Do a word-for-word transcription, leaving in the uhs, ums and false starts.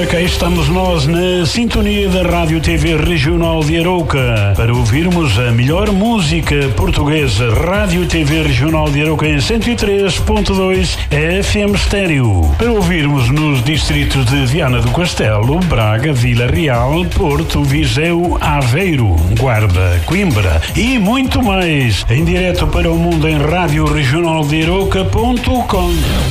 cá estamos nós na sintonia da Rádio T V Regional de Arouca para ouvirmos a melhor música portuguesa. Rádio T V Regional de Arouca em cento e três ponto dois F M Estéreo. Para ouvirmos nos distritos de Viana do Castelo, Braga, Vila Real, Porto, Viseu, Aveiro, Guarda, Coimbra e muito mais. Em direto para o mundo em rádio regional de arouca ponto com.